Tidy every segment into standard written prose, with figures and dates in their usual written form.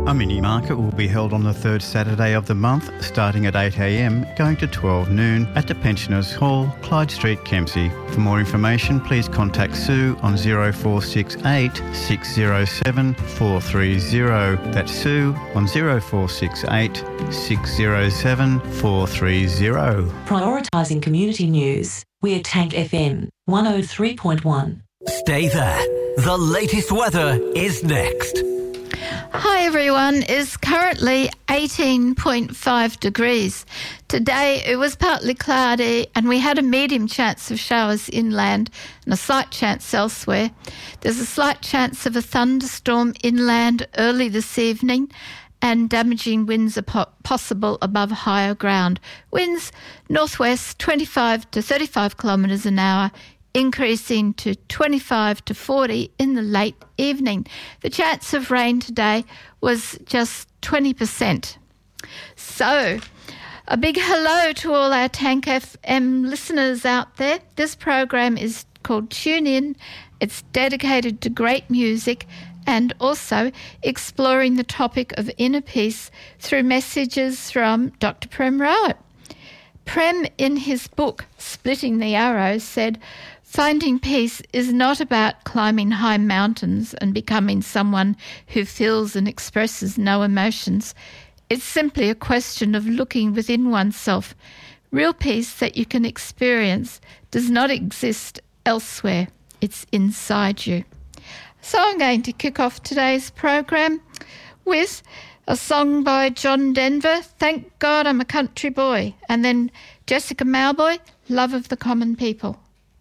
A mini market will be held on the third Saturday of the month, starting at 8 a.m, going to 12 noon at the Pensioners Hall, Clyde Street, Kempsey. For more information, please contact Sue on 0468 607 430. That's Sue on 0468 607 430. Prioritising community news. We're Tank FM 103.1. Stay there. The latest weather is next. Hi everyone, it's currently 18.5 degrees. Today it was partly cloudy and we had a medium chance of showers inland and a slight chance elsewhere. There's a slight chance of a thunderstorm inland early this evening and damaging winds are possible above higher ground. Winds northwest 25 to 35 kilometres an hour, increasing to 25 to 40 in the late evening. The chance of rain today was just 20%. So, a big hello to all our Tank FM listeners out there. This program is called Tune In. It's dedicated to great music and also exploring the topic of inner peace through messages from Dr. Prem Rawat. Prem, in his book, Splitting the Arrow, said, "Finding peace is not about climbing high mountains and becoming someone who feels and expresses no emotions. It's simply a question of looking within oneself. Real peace that you can experience does not exist elsewhere. It's inside you." So I'm going to kick off today's program with a song by John Denver, "Thank God I'm a Country Boy," and then Jessica Mauboy, "Love of the Common People."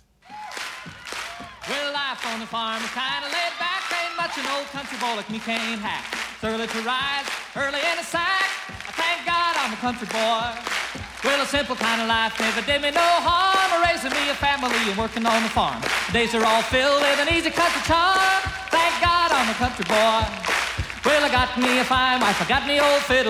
Well, life on the farm is kind of laid back. Ain't much an old country boy like me can't hack. It's early to rise, early in the sack. I thank God I'm a country boy. Well, a simple kind of life never did me no harm. Raising me a family and working on the farm. The days are all filled with an easy country charm. Thank God I'm a country boy. Well, I got me a fine wife, I got me old fiddle.